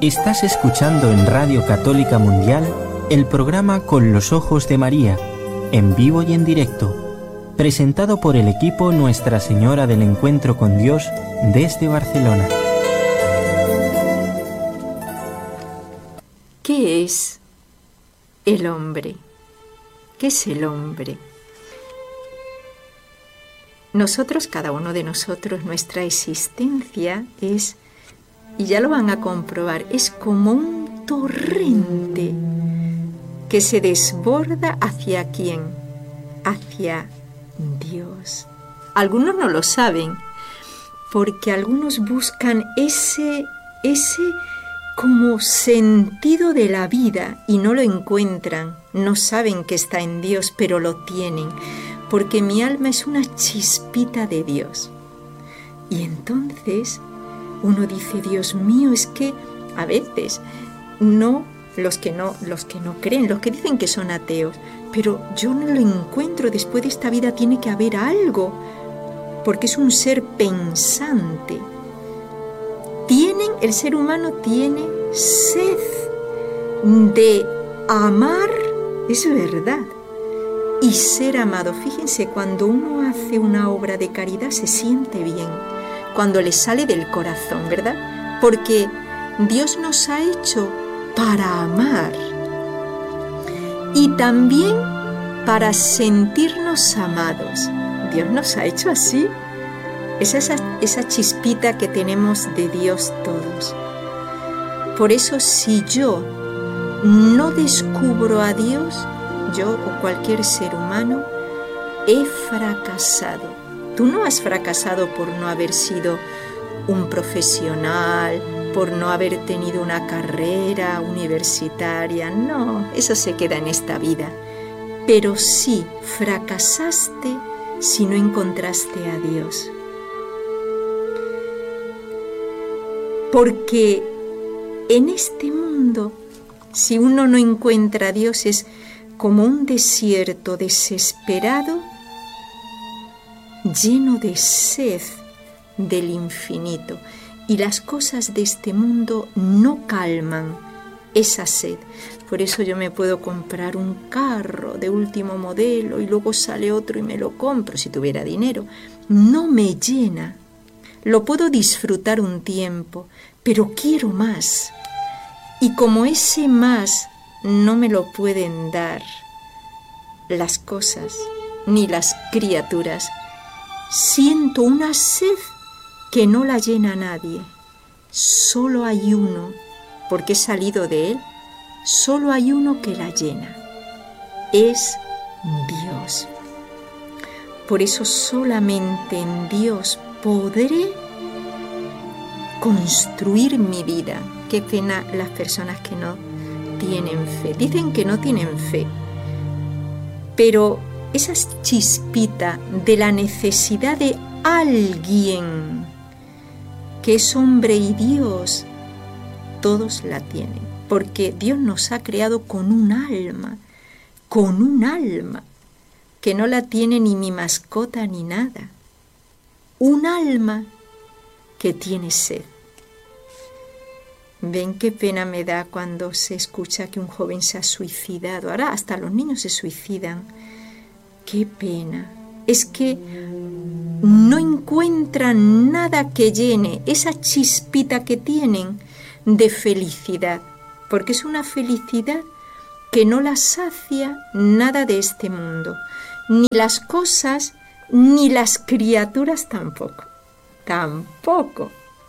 Estás escuchando en Radio Católica Mundial el programa Con los Ojos de María, en vivo y en directo, presentado por el equipo Nuestra Señora del Encuentro con Dios desde Barcelona. ¿Qué es el hombre? ¿Qué es el hombre? Nosotros, cada uno de nosotros, nuestra existencia es, y ya lo van a comprobar, es como un torrente que se desborda ¿hacia quién? Hacia Dios. Algunos no lo saben, porque algunos buscan ese como sentido de la vida y no lo encuentran. No saben que está en Dios, pero lo tienen, porque mi alma es una chispita de Dios. Y entonces uno dice, Dios mío, es que a veces los que no creen, los que dicen que son ateos, pero yo no lo encuentro. Después de esta vida tiene que haber algo, porque es un ser pensante. El ser humano tiene sed de amar, es verdad, y ser amado. Fíjense, cuando uno hace una obra de caridad se siente bien, cuando le sale del corazón, ¿verdad? Porque Dios nos ha hecho para amar y también para sentirnos amados. Dios nos ha hecho así. Es esa chispita que tenemos de Dios todos. Por eso, si yo no descubro a Dios, yo o cualquier ser humano, he fracasado. Tú no has fracasado por no haber sido un profesional, por no haber tenido una carrera universitaria. No, eso se queda en esta vida. Pero sí fracasaste si no encontraste a Dios. Porque en este mundo, si uno no encuentra a Dios, es como un desierto desesperado, lleno de sed del infinito. Y las cosas de este mundo no calman esa sed. Por eso yo me puedo comprar un carro de último modelo y luego sale otro y me lo compro si tuviera dinero. No me llena. Lo puedo disfrutar un tiempo, pero quiero más. Y como ese más no me lo pueden dar las cosas ni las criaturas, siento una sed que no la llena nadie. Solo hay uno, porque he salido de él, solo hay uno que la llena. Es Dios. Por eso solamente en Dios podré construir mi vida. Qué pena las personas que no tienen fe. Dicen que no tienen fe, pero esa chispita de la necesidad de alguien que es hombre y Dios, todos la tienen, porque Dios nos ha creado con un alma que no la tiene ni mi mascota ni nada. Un alma que tiene sed. ¿Ven qué pena me da cuando se escucha que un joven se ha suicidado? Ahora hasta los niños se suicidan. ¡Qué pena! Es que no encuentran nada que llene esa chispita que tienen de felicidad, porque es una felicidad que no la sacia nada de este mundo, ni las cosas, ni las criaturas tampoco. Tampoco.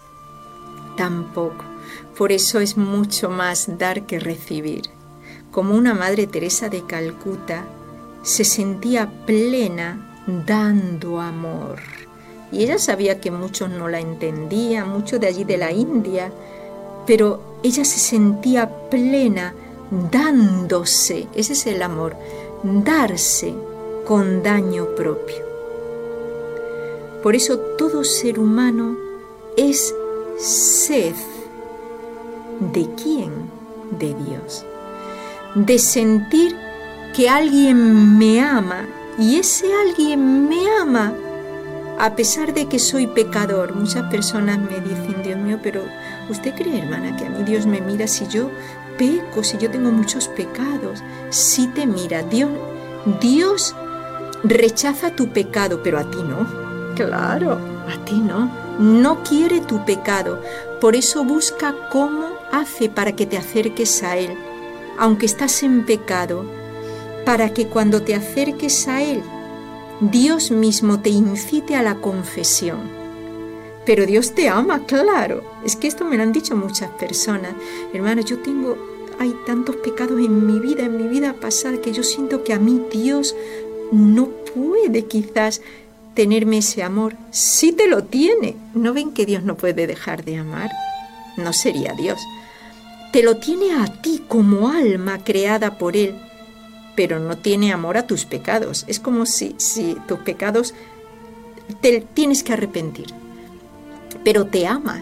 Por eso es mucho más dar que recibir. Como una Madre Teresa de Calcuta se sentía plena dando amor. Y ella sabía que muchos no la entendían, muchos de allí de la India, pero ella se sentía plena dándose. Ese es el amor, darse con daño propio. Por eso todo ser humano es sed. ¿De quién? De Dios. De sentir que alguien me ama, y ese alguien me ama a pesar de que soy pecador. Muchas personas me dicen, Dios mío, pero ¿Usted cree, hermana, que a mí Dios me mira si yo peco, si yo tengo muchos pecados? Sí te mira. Dios rechaza tu pecado, pero a ti no. Claro, a ti no. No quiere tu pecado. Por eso busca cómo hace para que te acerques a Él, aunque estás en pecado, para que cuando te acerques a Él, Dios mismo te incite a la confesión. Pero Dios te ama, claro. Es que esto me lo han dicho muchas personas. Hermana, hay tantos pecados en mi vida pasada, que yo siento que a mí Dios no puede quizás tenerme ese amor. Sí te lo tiene. ¿No ven que Dios no puede dejar de amar? No sería Dios. Te lo tiene a ti como alma creada por Él, pero no tiene amor a tus pecados. Es como si tus pecados te tienes que arrepentir. Pero te ama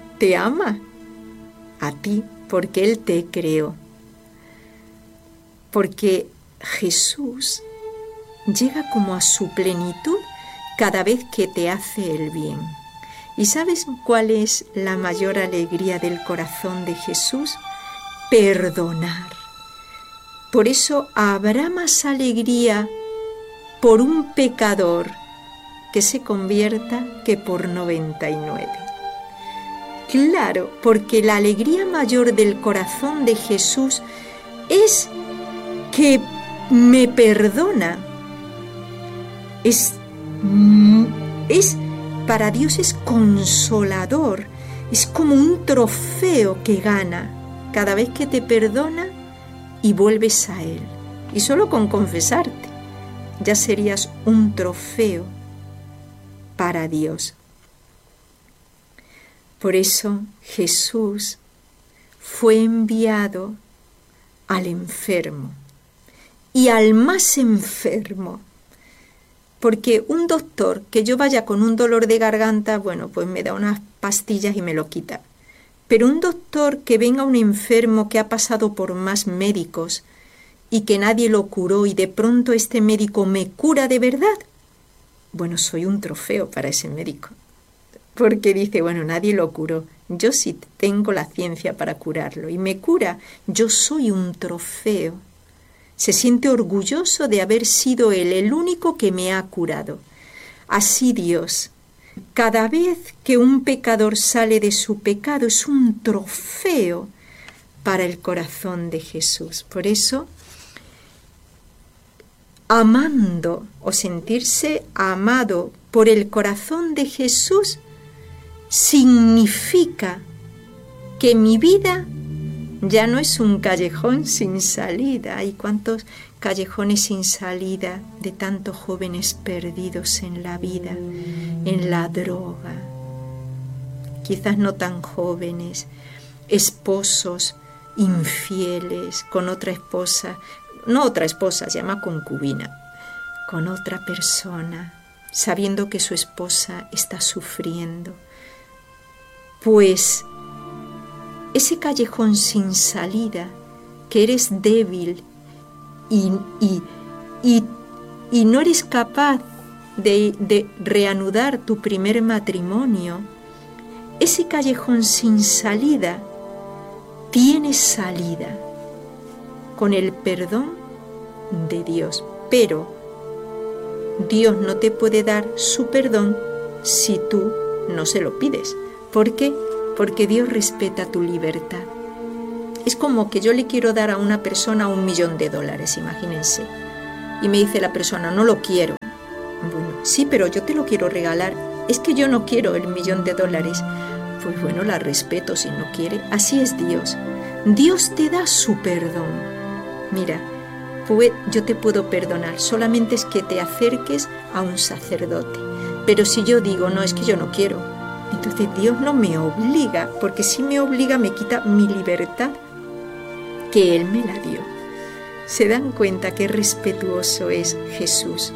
a ti, porque Él te creó. Porque Jesús llega como a su plenitud cada vez que te hace el bien. ¿Y sabes cuál es la mayor alegría del corazón de Jesús? Perdonar. Por eso habrá más alegría por un pecador que se convierta que por 99. Claro, porque la alegría mayor del corazón de Jesús es que me perdona. Para Dios es consolador, es como un trofeo que gana cada vez que te perdona y vuelves a Él. Y solo con confesarte ya serías un trofeo para Dios. Por eso Jesús fue enviado al enfermo y al más enfermo. Porque un doctor, que yo vaya con un dolor de garganta, bueno, pues me da unas pastillas y me lo quita. Pero un doctor que venga un enfermo que ha pasado por más médicos y que nadie lo curó y de pronto este médico me cura de verdad, bueno, soy un trofeo para ese médico. Porque dice, bueno, nadie lo curó, yo sí tengo la ciencia para curarlo y me cura, yo soy un trofeo. Se siente orgulloso de haber sido Él el único que me ha curado. Así Dios, cada vez que un pecador sale de su pecado, es un trofeo para el corazón de Jesús. Por eso, amando o sentirse amado por el corazón de Jesús significa que mi vida ya no es un callejón sin salida. Hay cuántos callejones sin salida de tantos jóvenes perdidos en la vida, en la droga, quizás no tan jóvenes, esposos infieles con otra esposa, no otra esposa, se llama concubina, con otra persona, sabiendo que su esposa está sufriendo. Pues ese callejón sin salida, que eres débil y no eres capaz de reanudar tu primer matrimonio, ese callejón sin salida tiene salida con el perdón de Dios. Pero Dios no te puede dar su perdón si tú no se lo pides. ¿Por qué? Porque Dios respeta tu libertad. Es como que yo le quiero dar a una persona $1.000.000, imagínense. Y me dice la persona, no lo quiero. Bueno, sí, pero yo te lo quiero regalar. Es que yo no quiero el $1.000.000. Pues bueno, la respeto si no quiere. Así es Dios. Dios te da su perdón. Mira, pues yo te puedo perdonar. Solamente es que te acerques a un sacerdote. Pero si yo digo, no, es que yo no quiero, entonces Dios no me obliga, porque si me obliga me quita mi libertad que Él me la dio. ¿Se dan cuenta qué respetuoso es Jesús?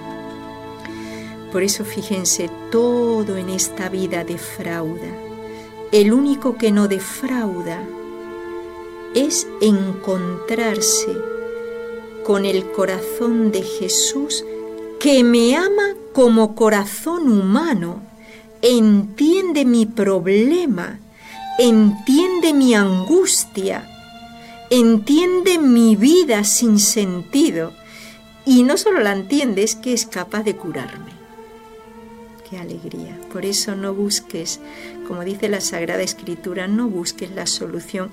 Por eso fíjense, todo en esta vida defrauda. El único que no defrauda es encontrarse con el corazón de Jesús, que me ama como corazón humano, entiende mi problema entiende mi angustia, entiende mi vida sin sentido. Y no solo la entiende, es que es capaz de curarme. ¡Qué alegría! Por eso no busques, como dice la Sagrada Escritura, no busques la solución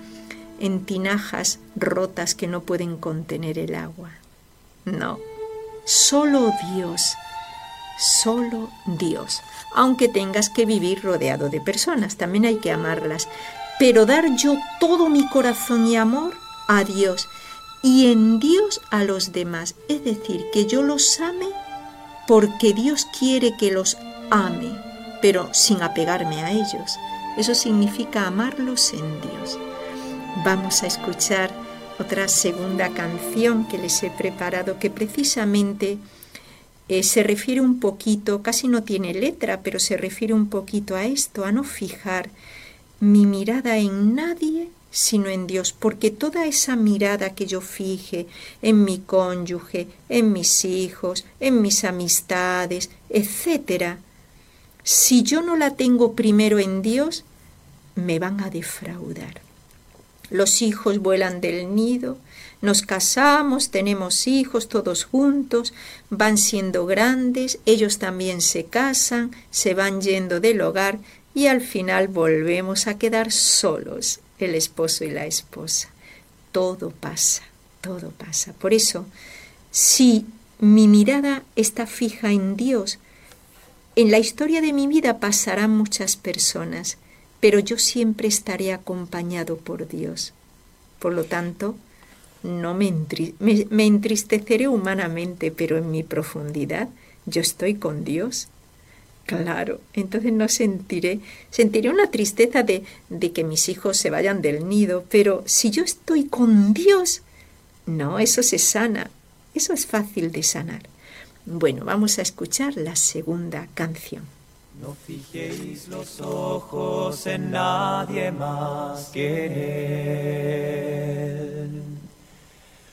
en tinajas rotas que no pueden contener el agua. No, solo Dios, solo Dios. Aunque tengas que vivir rodeado de personas, también hay que amarlas. Pero dar yo todo mi corazón y amor a Dios y en Dios a los demás. Es decir, que yo los ame porque Dios quiere que los ame, pero sin apegarme a ellos. Eso significa amarlos en Dios. Vamos a escuchar otra segunda canción que les he preparado, que precisamente se refiere un poquito, casi no tiene letra, pero se refiere un poquito a esto, a no fijar mi mirada en nadie sino en Dios, porque toda esa mirada que yo fije en mi cónyuge, en mis hijos, en mis amistades, etcétera, si yo no la tengo primero en Dios, me van a defraudar. Los hijos vuelan del nido, nos casamos, tenemos hijos todos juntos, van siendo grandes, ellos también se casan, se van yendo del hogar y al final volvemos a quedar solos, el esposo y la esposa. Todo pasa, todo pasa. Por eso, si mi mirada está fija en Dios, en la historia de mi vida pasarán muchas personas, pero yo siempre estaré acompañado por Dios. Por lo tanto, no me entristeceré humanamente, pero en mi profundidad yo estoy con Dios. Claro, entonces no sentiré una tristeza de que mis hijos se vayan del nido, pero si yo estoy con Dios, no, eso se sana, eso es fácil de sanar. Bueno, vamos a escuchar la segunda canción. No fijéis los ojos en nadie más que en Él.